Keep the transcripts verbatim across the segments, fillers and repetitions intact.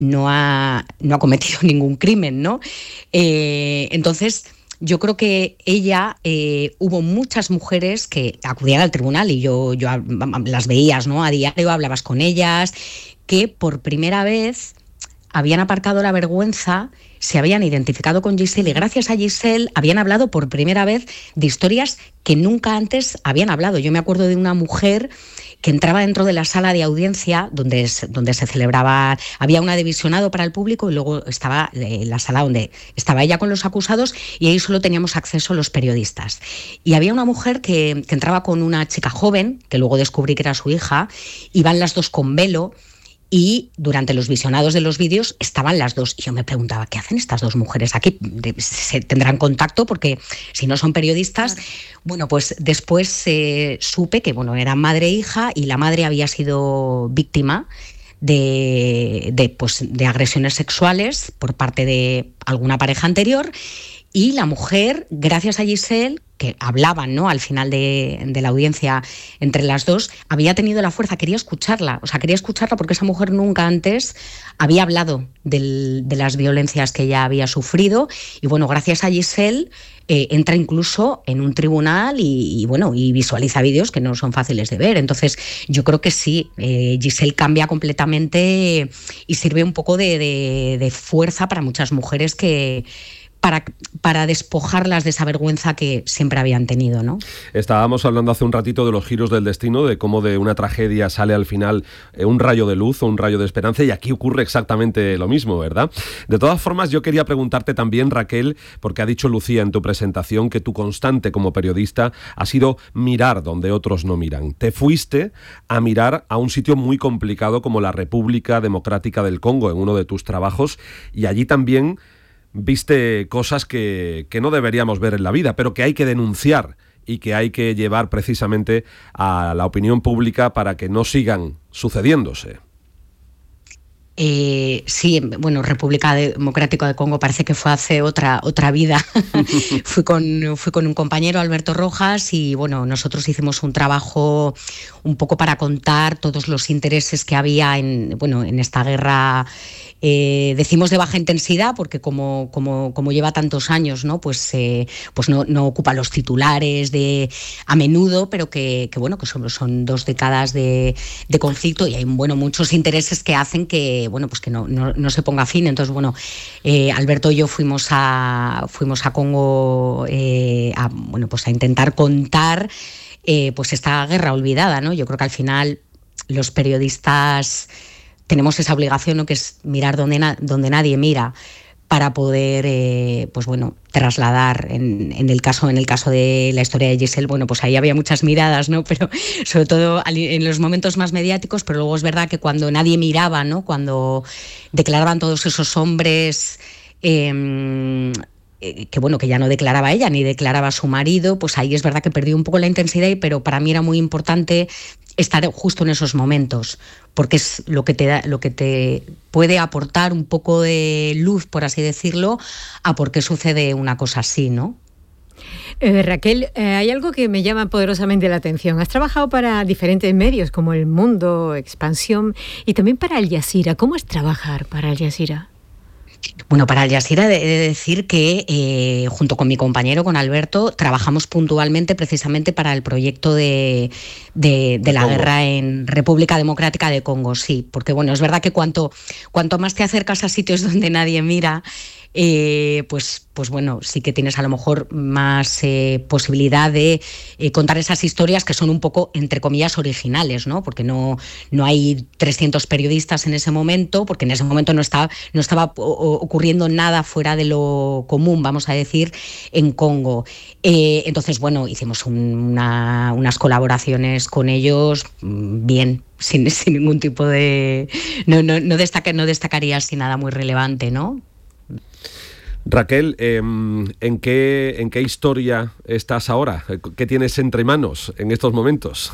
no ha, no ha cometido ningún crimen, ¿no? Eh, entonces, yo creo que ella, eh, hubo muchas mujeres que acudían al tribunal y yo, yo las veías, ¿no? A diario, hablabas con ellas, que por primera vez habían aparcado la vergüenza, se habían identificado con Giselle y gracias a Giselle habían hablado por primera vez de historias que nunca antes habían hablado. Yo me acuerdo de una mujer que entraba dentro de la sala de audiencia donde, donde se celebraba, había un adivisionado para el público y luego estaba eh, la sala donde estaba ella con los acusados y ahí solo teníamos acceso los periodistas. Y había una mujer que, que entraba con una chica joven, que luego descubrí que era su hija, iban las dos con velo. Y durante los visionados de los vídeos estaban las dos. Y yo me preguntaba, ¿qué hacen estas dos mujeres aquí? ¿Se tendrán contacto? Porque si no son periodistas... Claro. Bueno, pues después eh, supe que bueno, eran madre e hija y la madre había sido víctima de, de, pues, de agresiones sexuales por parte de alguna pareja anterior. Y la mujer, gracias a Giselle, que hablaban, ¿no?, al final de, de la audiencia entre las dos, había tenido la fuerza, quería escucharla, o sea, quería escucharla porque esa mujer nunca antes había hablado del, de las violencias que ella había sufrido y bueno, gracias a Giselle eh, entra incluso en un tribunal y, y bueno, y visualiza vídeos que no son fáciles de ver. Entonces yo creo que sí, eh, Giselle cambia completamente y sirve un poco de, de, de fuerza para muchas mujeres que Para, para despojarlas de esa vergüenza que siempre habían tenido, ¿no? Estábamos hablando hace un ratito de los giros del destino, de cómo de una tragedia sale al final un rayo de luz o un rayo de esperanza, y aquí ocurre exactamente lo mismo, ¿verdad? De todas formas, yo quería preguntarte también, Raquel, porque ha dicho Lucía en tu presentación que tu constante como periodista ha sido mirar donde otros no miran. Te fuiste a mirar a un sitio muy complicado como la República Democrática del Congo en uno de tus trabajos, y allí también viste cosas que, que no deberíamos ver en la vida, pero que hay que denunciar y que hay que llevar precisamente a la opinión pública para que no sigan sucediéndose. Eh, sí, bueno, República Democrática de Congo parece que fue hace otra otra vida. fui con fui con un compañero, Alberto Rojas, y bueno, nosotros hicimos un trabajo un poco para contar todos los intereses que había en bueno en esta guerra. Eh, decimos de baja intensidad porque como, como, como lleva tantos años, ¿no? Pues, eh, pues no, no ocupa los titulares de, a menudo, pero que, que bueno, que son, son dos décadas de, de conflicto y hay bueno, muchos intereses que hacen que, bueno, pues que no, no, no se ponga fin. Entonces, bueno, eh, Alberto y yo fuimos a, fuimos a Congo eh, a, bueno, pues a intentar contar eh, pues esta guerra olvidada, ¿no? Yo creo que al final los periodistas tenemos esa obligación, ¿no?, que es mirar donde, na- donde nadie mira para poder eh, pues bueno, trasladar en, en el caso en el caso de la historia de Giselle, bueno, pues ahí había muchas miradas, ¿no? Pero sobre todo en los momentos más mediáticos, pero luego es verdad que cuando nadie miraba, ¿no?, cuando declaraban todos esos hombres eh, que bueno, que ya no declaraba ella ni declaraba su marido, pues ahí es verdad que perdió un poco la intensidad, pero para mí era muy importante estar justo en esos momentos, porque es lo que te da, lo que te puede aportar un poco de luz, por así decirlo, a por qué sucede una cosa así, ¿no? Eh, Raquel, eh, hay algo que me llama poderosamente la atención. Has trabajado para diferentes medios como El Mundo, Expansión y también para Al Jazeera. ¿Cómo es trabajar para Al Jazeera? Bueno, para Al Jazeera he de decir que eh, junto con mi compañero, con Alberto, trabajamos puntualmente precisamente para el proyecto de, de, de la Congo. Guerra en República Democrática de Congo, sí, porque bueno, es verdad que cuanto, cuanto más te acercas a sitios donde nadie mira, eh, pues, pues bueno, sí que tienes a lo mejor más eh, posibilidad de eh, contar esas historias que son un poco, entre comillas, originales, ¿no? Porque no, no hay trescientos periodistas en ese momento, porque en ese momento no estaba, no estaba ocurriendo nada fuera de lo común, vamos a decir, en Congo. Eh, entonces, bueno, hicimos una, unas colaboraciones con ellos bien, sin, sin ningún tipo de... No, no, no, destaca, no destacaría así nada muy relevante, ¿no? Raquel, eh, ¿en qué, ¿en qué historia estás ahora? ¿Qué tienes entre manos en estos momentos?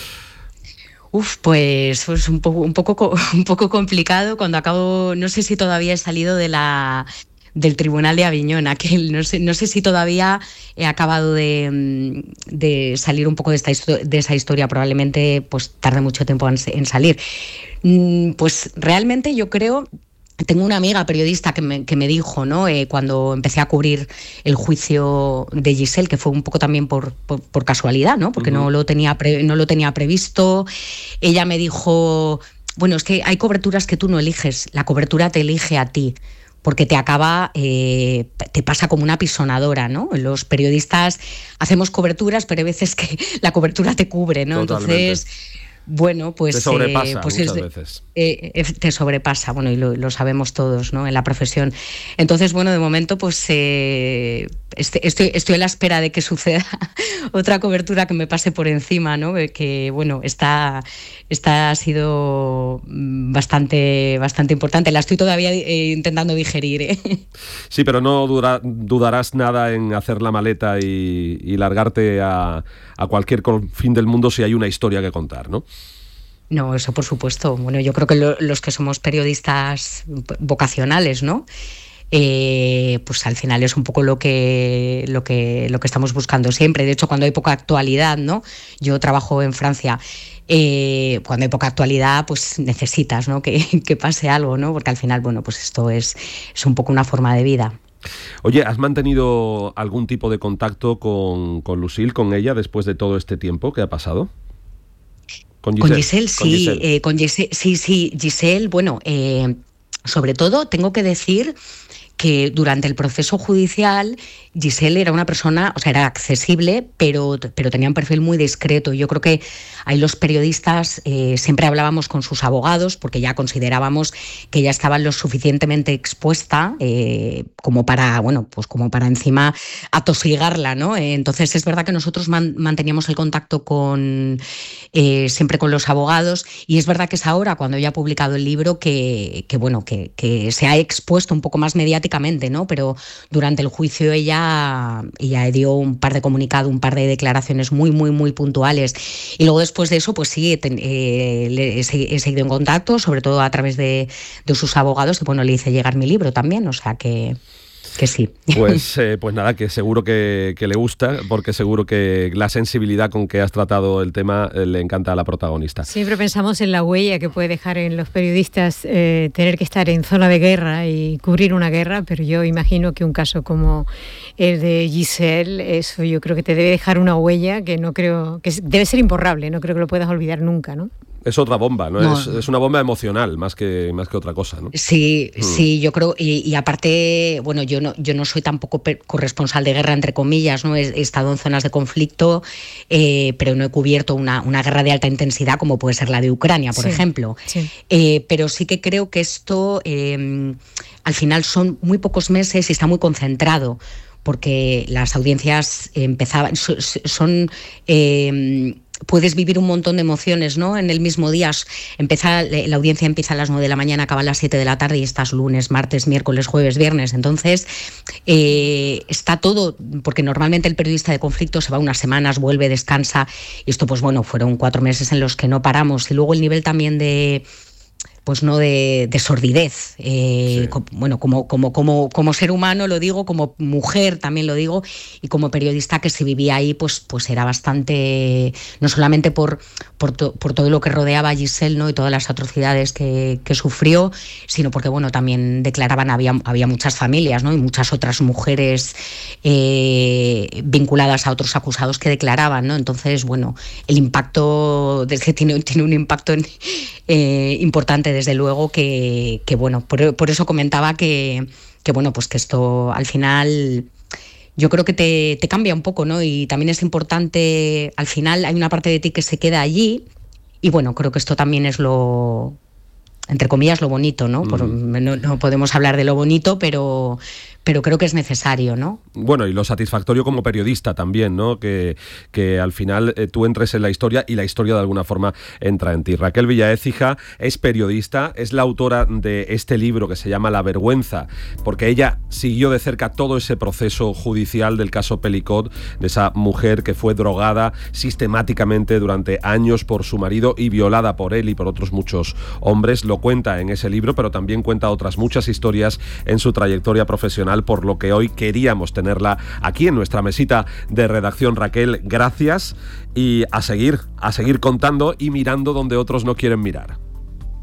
Uf, pues, pues un poco, un poco, un poco complicado. Cuando acabo, no sé si todavía he salido de la del Tribunal de Aviñón, aquel, no sé, no sé si todavía he acabado de, de salir un poco de esta de esa historia. Probablemente, pues tarde mucho tiempo en, en salir. Pues realmente yo creo Tengo una amiga periodista que me, que me dijo, ¿no? Eh, cuando empecé a cubrir el juicio de Giselle, que fue un poco también por, por, por casualidad, ¿no? Porque uh-huh. no lo tenía pre, no lo tenía previsto. Ella me dijo, bueno, es que hay coberturas que tú no eliges, la cobertura te elige a ti, porque te acaba, eh, te pasa como una pisonadora, ¿no? Los periodistas hacemos coberturas, pero hay veces que la cobertura te cubre, ¿no? Totalmente. Entonces, bueno, pues... Te sobrepasa eh, pues muchas es, veces. Eh, te sobrepasa, bueno, y lo, lo sabemos todos, ¿no? En la profesión. Entonces, bueno, de momento, pues eh, este, estoy, estoy a la espera de que suceda otra cobertura que me pase por encima, ¿no? Que, bueno, esta, esta ha sido bastante, bastante importante. La estoy todavía eh, intentando digerir, ¿eh? Sí, pero no dura, dudarás nada en hacer la maleta y, y largarte a, a cualquier fin del mundo si hay una historia que contar, ¿no? No, eso por supuesto. Bueno, yo creo que lo, los que somos periodistas vocacionales, ¿no? Eh, pues al final es un poco lo que, lo que, lo que estamos buscando siempre. De hecho, cuando hay poca actualidad, ¿no? Yo trabajo en Francia. Eh, cuando hay poca actualidad, pues necesitas, ¿no? que, que pase algo, ¿no? Porque al final, bueno, pues esto es, es un poco una forma de vida. Oye, ¿has mantenido algún tipo de contacto con, con Lucille, con ella, después de todo este tiempo que ha pasado? Con Giselle, con Giselle sí, con Giselle. Eh, con Giselle, sí, sí, Giselle, bueno, eh, sobre todo tengo que decir que durante el proceso judicial Giselle era una persona, o sea, era accesible, pero, pero tenía un perfil muy discreto. Yo creo que ahí los periodistas eh, siempre hablábamos con sus abogados porque ya considerábamos que ella estaba lo suficientemente expuesta eh, como para, bueno, pues como para encima atosigarla, ¿no? Eh, entonces es verdad que nosotros man, manteníamos el contacto con eh, siempre con los abogados, y es verdad que es ahora cuando ella ha publicado el libro que, que bueno, que, que se ha expuesto un poco más mediáticamente, ¿no? Pero durante el juicio ella ella dio un par de comunicados, un par de declaraciones muy, muy, muy puntuales. Y luego después de eso, pues sí, eh, he, he seguido en contacto, sobre todo a través de, de sus abogados, y bueno, le hice llegar mi libro también, o sea que... que sí. Pues, eh, pues nada, que seguro que, que le gusta, porque seguro que la sensibilidad con que has tratado el tema eh, le encanta a la protagonista. Siempre pensamos en la huella que puede dejar en los periodistas eh, tener que estar en zona de guerra y cubrir una guerra, pero yo imagino que un caso como el de Giselle, eso yo creo que te debe dejar una huella que no creo, que debe ser imborrable, no creo que lo puedas olvidar nunca, ¿no? Es otra bomba, ¿no? no. Es, es una bomba emocional más que, más que otra cosa, ¿no? Sí, mm. sí, yo creo, y, y aparte, bueno, yo no, yo no soy tampoco corresponsal de guerra, entre comillas, ¿no? He, he estado en zonas de conflicto, eh, pero no he cubierto una, una guerra de alta intensidad como puede ser la de Ucrania, por sí, ejemplo. Sí. Eh, pero sí que creo que esto, eh, al final son muy pocos meses y está muy concentrado, porque las audiencias empezaban, son... son eh, puedes vivir un montón de emociones, ¿no? En el mismo día. Empieza, la audiencia empieza a las nueve de la mañana, acaba a las siete de la tarde y estás lunes, martes, miércoles, jueves, viernes. Entonces, eh, está todo, porque normalmente el periodista de conflicto se va unas semanas, vuelve, descansa. Y esto, pues bueno, fueron cuatro meses en los que no paramos. Y luego el nivel también de... pues no de, de sordidez, eh, sí. co- bueno, como, como, como, como ser humano lo digo, como mujer también lo digo, y como periodista que se vivía ahí, pues, pues era bastante, no solamente por, por, to, por todo lo que rodeaba a Giselle, ¿no? Y todas las atrocidades que, que sufrió, sino porque, bueno, también declaraban, había, había muchas familias, ¿no? Y muchas otras mujeres eh, vinculadas a otros acusados que declaraban, ¿no? Entonces, bueno, el impacto, desde tiene, tiene un impacto en, eh, importante, desde luego, que, que bueno, por, por eso comentaba que, que bueno, pues que esto al final yo creo que te, te cambia un poco, ¿no? Y también es importante, al final hay una parte de ti que se queda allí, y bueno, creo que esto también es lo, entre comillas, lo bonito, ¿no? Por, no, no podemos hablar de lo bonito, pero... pero creo que es necesario, ¿no? Bueno, y lo satisfactorio como periodista también, ¿no? Que, que al final eh, tú entres en la historia y la historia de alguna forma entra en ti. Raquel Villaécija es periodista, es la autora de este libro que se llama La vergüenza, porque ella siguió de cerca todo ese proceso judicial del caso Pelicot, de esa mujer que fue drogada sistemáticamente durante años por su marido y violada por él y por otros muchos hombres. Lo cuenta en ese libro, pero también cuenta otras muchas historias en su trayectoria profesional, por lo que hoy queríamos tenerla aquí en nuestra mesita de redacción. Raquel, gracias, y a seguir, a seguir contando y mirando donde otros no quieren mirar.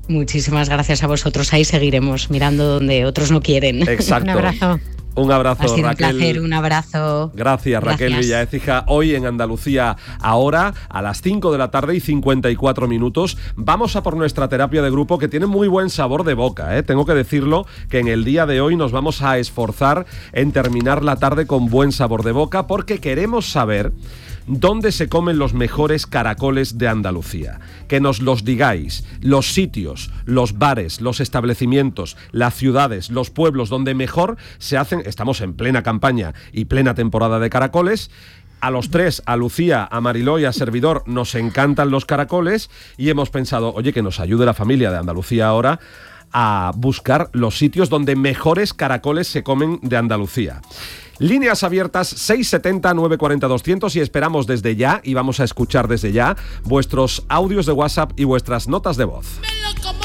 Muchísimas gracias a vosotros. Ahí seguiremos mirando donde otros no quieren. Exacto. Un abrazo. Un abrazo, ha sido Raquel. Un placer, un abrazo. Gracias, Raquel Gracias. Villa Écija. Hoy en Andalucía, ahora, a las cinco de la tarde y cincuenta y cuatro minutos, vamos a por nuestra terapia de grupo, que tiene muy buen sabor de boca, ¿eh? Tengo que decirlo, que en el día de hoy nos vamos a esforzar en terminar la tarde con buen sabor de boca, porque queremos saber dónde se comen los mejores caracoles de Andalucía. Que nos los digáis, los sitios, los bares, los establecimientos, las ciudades, los pueblos donde mejor se hacen. Estamos en plena campaña y plena temporada de caracoles. A los tres, a Lucía, a Mariló y a Servidor, nos encantan los caracoles y hemos pensado, oye, que nos ayude la familia de Andalucía ahora a buscar los sitios donde mejores caracoles se comen de Andalucía. Líneas abiertas seis setenta, nueve cuarenta, doscientos y esperamos desde ya, y vamos a escuchar desde ya, vuestros audios de WhatsApp y vuestras notas de voz.